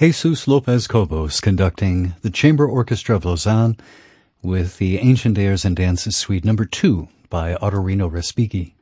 Jesus Lopez Cobos conducting the Chamber Orchestra of Lausanne with the Ancient Airs and Dances Suite No. 2 by Ottorino Respighi.